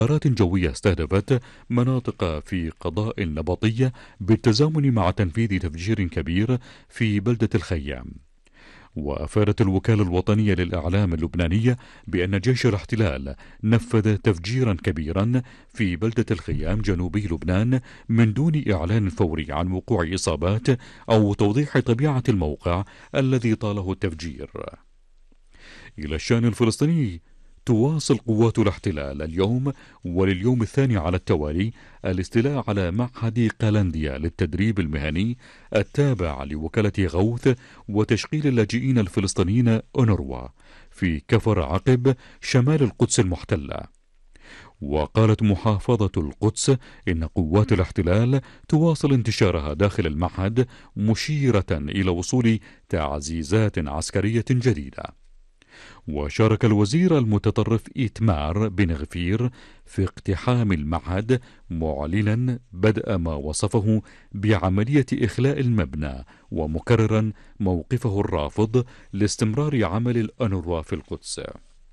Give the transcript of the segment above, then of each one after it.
غارات جوية استهدفت مناطق في قضاء النبطية بالتزامن مع تنفيذ تفجير كبير في بلدة الخيام. وأفادت الوكالة الوطنية للإعلام اللبنانية بأن جيش الاحتلال نفذ تفجيرا كبيرا في بلدة الخيام جنوبي لبنان من دون إعلان فوري عن وقوع إصابات أو توضيح طبيعة الموقع الذي طاله التفجير. إلى الشأن الفلسطيني، تواصل قوات الاحتلال اليوم ولليوم الثاني على التوالي الاستيلاء على معهد قلنديا للتدريب المهني التابع لوكالة غوث وتشغيل اللاجئين الفلسطينيين أونروا في كفر عقب شمال القدس المحتلة. وقالت محافظة القدس إن قوات الاحتلال تواصل انتشارها داخل المعهد، مشيرة إلى وصول تعزيزات عسكرية جديدة. وشارك الوزير المتطرف إيتمار بن غفير في اقتحام المعهد، معلنا بدء ما وصفه بعملية إخلاء المبنى، ومكررا موقفه الرافض لاستمرار عمل الأونروا في القدس.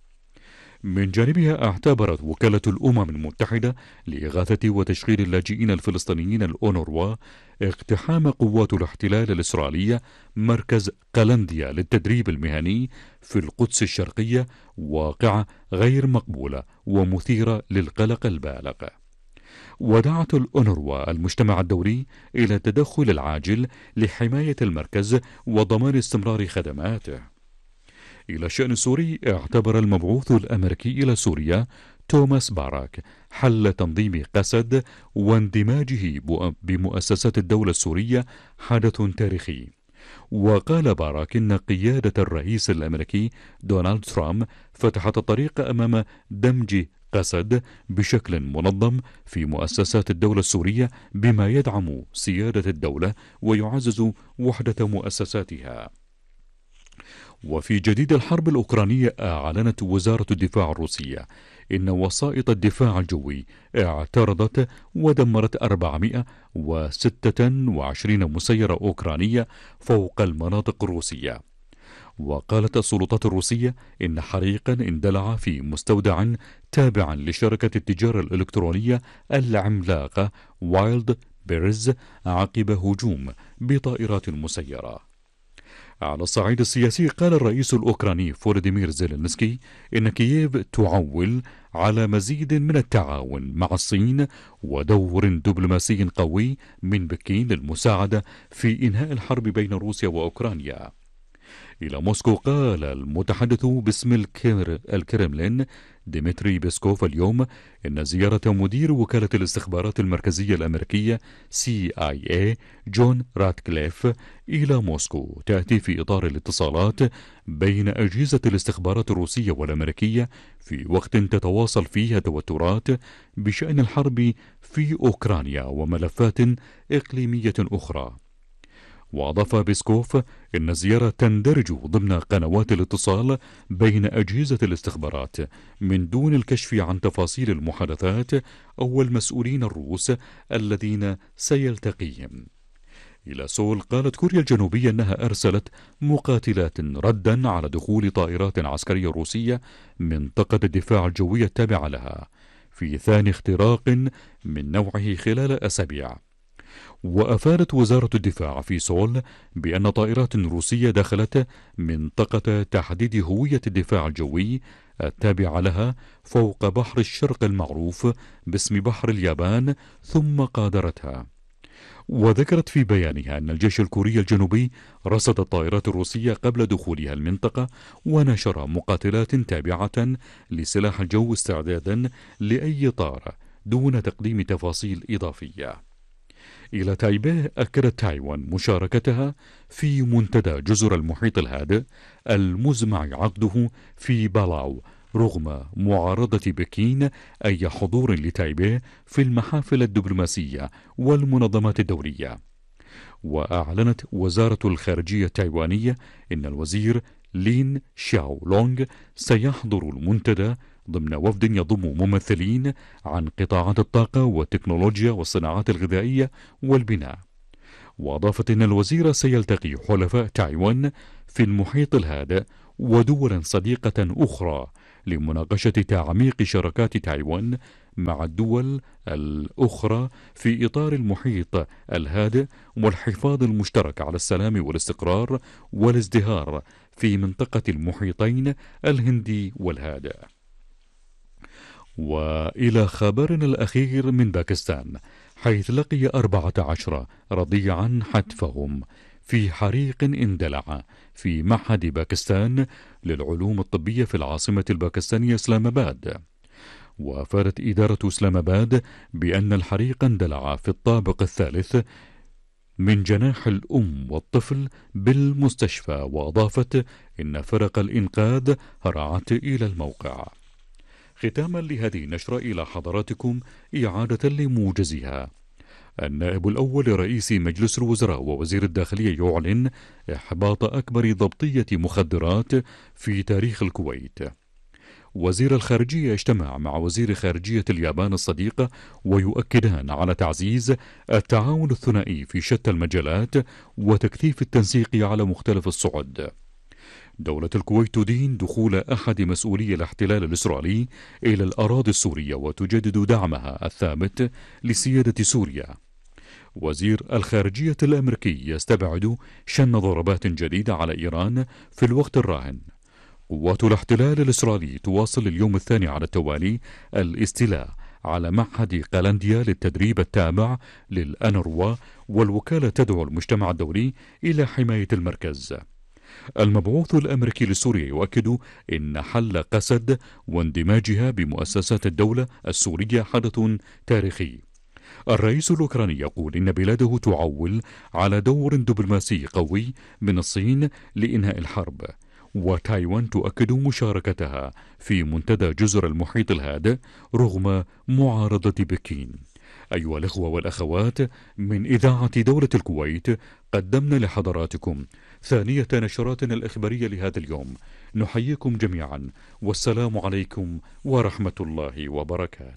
من جانبها اعتبرت وكالة الأمم المتحدة لإغاثة وتشغيل اللاجئين الفلسطينيين الأونروا اقتحام قوات الاحتلال الإسرائيلية مركز قلنديا للتدريب المهني في القدس الشرقية واقعة غير مقبولة ومثيرة للقلق البالغ. ودعت الأونروا المجتمع الدولي إلى التدخل العاجل لحماية المركز وضمان استمرار خدماته. إلى الشأن السوري، اعتبر المبعوث الأمريكي إلى سوريا توماس باراك حل تنظيم قسد واندماجه بمؤسسات الدولة السورية حدث تاريخي. وقال باراك إن قيادة الرئيس الأمريكي دونالد ترامب فتحت الطريق أمام دمج قسد بشكل منظم في مؤسسات الدولة السورية، بما يدعم سيادة الدولة ويعزز وحدة مؤسساتها. وفي جديد الحرب الأوكرانية، أعلنت وزارة الدفاع الروسية إن وسائط الدفاع الجوي اعترضت ودمرت 426 مسيرة أوكرانية فوق المناطق الروسية. وقالت السلطات الروسية إن حريقا اندلع في مستودع تابع لشركة التجارة الإلكترونية العملاقة وايلد بيرز عقب هجوم بطائرات مسيرة. على الصعيد السياسي، قال الرئيس الأوكراني فولوديمير زيلينسكي إن كييف تعول على مزيد من التعاون مع الصين ودور دبلوماسي قوي من بكين للمساعدة في إنهاء الحرب بين روسيا وأوكرانيا. إلى موسكو، قال المتحدث باسم الكرملين ديمتري بيسكوف اليوم إن زيارة مدير وكالة الاستخبارات المركزية الأمريكية CIA جون راتكليف إلى موسكو تأتي في إطار الاتصالات بين أجهزة الاستخبارات الروسية والأمريكية في وقت تتواصل فيه التوترات بشأن الحرب في أوكرانيا وملفات إقليمية أخرى. وأضاف بيسكوف إن الزيارة تندرج ضمن قنوات الاتصال بين أجهزة الاستخبارات من دون الكشف عن تفاصيل المحادثات أو المسؤولين الروس الذين سيلتقيهم. إلى سول، قالت كوريا الجنوبية أنها أرسلت مقاتلات ردا على دخول طائرات عسكرية روسية منطقة الدفاع الجوي التابعة لها في ثاني اختراق من نوعه خلال أسابيع. وأفادت وزارة الدفاع في سول بأن طائرات روسية دخلت منطقة تحديد هوية الدفاع الجوي التابعة لها فوق بحر الشرق المعروف باسم بحر اليابان ثم قادرتها. وذكرت في بيانها أن الجيش الكوري الجنوبي رصد الطائرات الروسية قبل دخولها المنطقة ونشر مقاتلات تابعة لسلاح الجو استعدادا لأي طار دون تقديم تفاصيل إضافية. إلى تايبيه، أكدت تايوان مشاركتها في منتدى جزر المحيط الهادئ المزمع عقده في بالاو رغم معارضة بكين أي حضور لتايبيه في المحافل الدبلوماسية والمنظمات الدولية. وأعلنت وزارة الخارجية التايوانية إن الوزير لين شاو لونغ سيحضر المنتدى ضمن وفد يضم ممثلين عن قطاعات الطاقة والتكنولوجيا والصناعات الغذائية والبناء. وأضافت أن الوزير سيلتقي حلفاء تايوان في المحيط الهادئ ودول صديقة أخرى لمناقشة تعميق شراكات تايوان مع الدول الأخرى في إطار المحيط الهادئ والحفاظ المشترك على السلام والاستقرار والازدهار في منطقة المحيطين الهندي والهادئ. وإلى خبرنا الأخير من باكستان، حيث لقي 14 رضيعا حتفهم في حريق اندلع في معهد باكستان للعلوم الطبية في العاصمة الباكستانية إسلام آباد. وأفادت إدارة إسلام آباد بأن الحريق اندلع في الطابق الثالث من جناح الأم والطفل بالمستشفى، وأضافت إن فرق الإنقاذ هرعت إلى الموقع. ختاما لهذه النشرة إلى حضراتكم إعادة لموجزها. النائب الأول لرئيس مجلس الوزراء ووزير الداخلية يعلن إحباط أكبر ضبطية مخدرات في تاريخ الكويت. وزير الخارجية اجتمع مع وزير خارجية اليابان الصديقة ويؤكدان على تعزيز التعاون الثنائي في شتى المجالات وتكثيف التنسيق على مختلف الصعد. دولة الكويت تدين دخول أحد مسؤولي الاحتلال الإسرائيلي إلى الأراضي السورية وتجدد دعمها الثابت لسيادة سوريا. وزير الخارجية الأمريكي يستبعد شن ضربات جديدة على إيران في الوقت الراهن. قوات الاحتلال الإسرائيلي تواصل اليوم الثاني على التوالي الاستيلاء على معهد قلنديا للتدريب التابع للأنروا، والوكالة تدعو المجتمع الدولي إلى حماية المركز. المبعوث الأمريكي لسوريا يؤكد إن حل قسد واندماجها بمؤسسات الدولة السورية حدث تاريخي. الرئيس الأوكراني يقول إن بلاده تعول على دور دبلوماسي قوي من الصين لإنهاء الحرب. وتايوان تؤكد مشاركتها في منتدى جزر المحيط الهادئ رغم معارضة بكين. أيها الأخوة والأخوات، من إذاعة دولة الكويت قدمنا لحضراتكم ثانية نشراتنا الإخبارية لهذا اليوم. نحييكم جميعا، والسلام عليكم ورحمة الله وبركاته.